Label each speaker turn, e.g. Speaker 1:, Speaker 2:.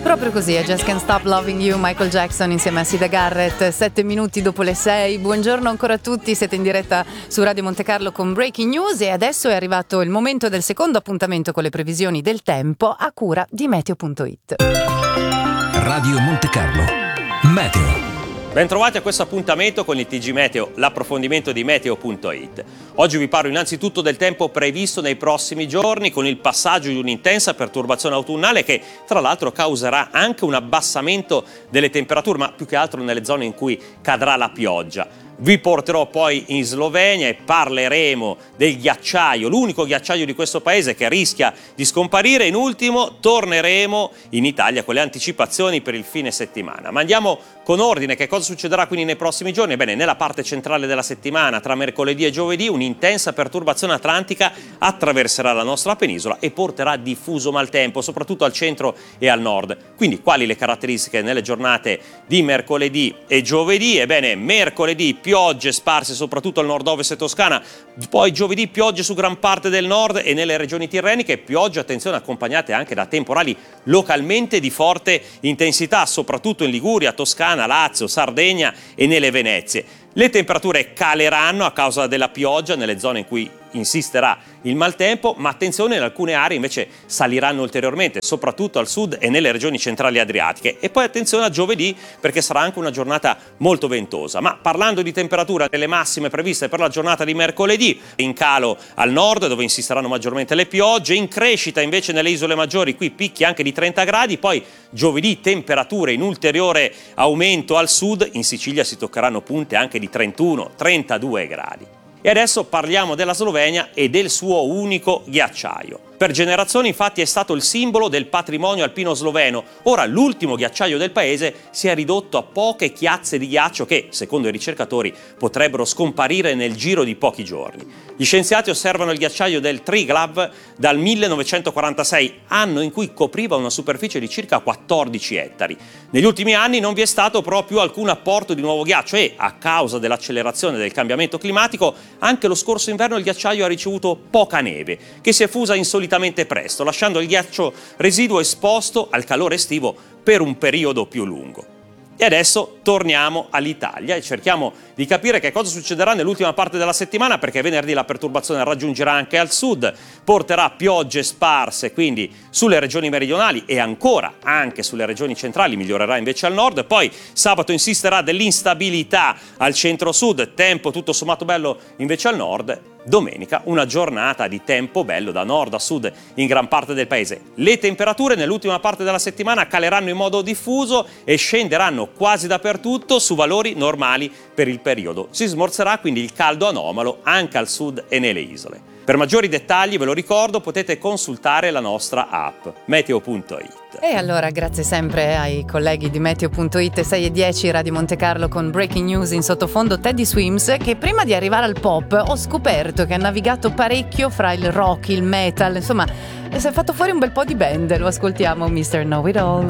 Speaker 1: Proprio così, I Just Can't Stop Loving You, Michael Jackson insieme a Sida Garrett, 7 minuti dopo le 6. Buongiorno ancora a tutti, siete in diretta su Radio Monte Carlo con Breaking News e adesso è arrivato il momento del secondo appuntamento con le previsioni del tempo a cura di Meteo.it.
Speaker 2: Radio Monte Carlo, Meteo.
Speaker 3: Bentrovati a questo appuntamento con il TG Meteo, l'approfondimento di Meteo.it. Oggi vi parlo innanzitutto del tempo previsto nei prossimi giorni con il passaggio di un'intensa perturbazione autunnale che tra l'altro causerà anche un abbassamento delle temperature, ma più che altro nelle zone in cui cadrà la pioggia. Vi porterò poi in Slovenia e parleremo del ghiacciaio, l'unico ghiacciaio di questo paese che rischia di scomparire. In ultimo torneremo in Italia con le anticipazioni per il fine settimana. Ma andiamo con ordine. Che cosa succederà quindi nei prossimi giorni? Ebbene, nella parte centrale della settimana, tra mercoledì e giovedì, un'intensa perturbazione atlantica attraverserà la nostra penisola e porterà diffuso maltempo, soprattutto al centro e al nord. Quindi, quali le caratteristiche nelle giornate di mercoledì e giovedì? Ebbene, mercoledì piogge sparse soprattutto al nord-ovest e Toscana, poi giovedì piogge su gran parte del nord e nelle regioni tirreniche, piogge, attenzione, accompagnate anche da temporali localmente di forte intensità, soprattutto in Liguria, Toscana, Lazio, Sardegna e nelle Venezie. Le temperature caleranno a causa della pioggia nelle zone in cui insisterà il maltempo, ma attenzione, in alcune aree invece saliranno ulteriormente, soprattutto al sud e nelle regioni centrali adriatiche. E poi attenzione a giovedì, perché sarà anche una giornata molto ventosa. Ma parlando di temperatura, le massime previste per la giornata di mercoledì, in calo al nord dove insisteranno maggiormente le piogge, in crescita invece nelle isole maggiori, qui picchi anche di 30 gradi, poi giovedì temperature in ulteriore aumento al sud, in Sicilia si toccheranno punte anche di 31-32 gradi. E adesso parliamo della Slovenia e del suo unico ghiacciaio. Per generazioni infatti è stato il simbolo del patrimonio alpino sloveno. Ora l'ultimo ghiacciaio del paese si è ridotto a poche chiazze di ghiaccio che, secondo i ricercatori, potrebbero scomparire nel giro di pochi giorni. Gli scienziati osservano il ghiacciaio del Triglav dal 1946, anno in cui copriva una superficie di circa 14 ettari. Negli ultimi anni non vi è stato proprio alcun apporto di nuovo ghiaccio e, a causa dell'accelerazione del cambiamento climatico, anche lo scorso inverno il ghiacciaio ha ricevuto poca neve, che si è fusa insolitamente presto, lasciando il ghiaccio residuo esposto al calore estivo per un periodo più lungo. E adesso torniamo all'Italia e cerchiamo di capire che cosa succederà nell'ultima parte della settimana, perché venerdì la perturbazione raggiungerà anche al sud, porterà piogge sparse quindi sulle regioni meridionali e ancora anche sulle regioni centrali, migliorerà invece al nord. Poi sabato insisterà dell'instabilità al centro-sud, tempo tutto sommato bello invece al nord. Domenica una giornata di tempo bello da nord a sud in gran parte del paese. Le temperature nell'ultima parte della settimana caleranno in modo diffuso e scenderanno quasi dappertutto su valori normali per il periodo. Si smorzerà quindi il caldo anomalo anche al sud e nelle isole. Per maggiori dettagli, ve lo ricordo, potete consultare la nostra app Meteo.it.
Speaker 1: E allora grazie sempre ai colleghi di Meteo.it, 6 e 10 Radio Monte Carlo con Breaking News in sottofondo Teddy Swims, che prima di arrivare al pop ho scoperto che ha navigato parecchio fra il rock, il metal, insomma si è fatto fuori un bel po' di band. Lo ascoltiamo, Mr. Know It All.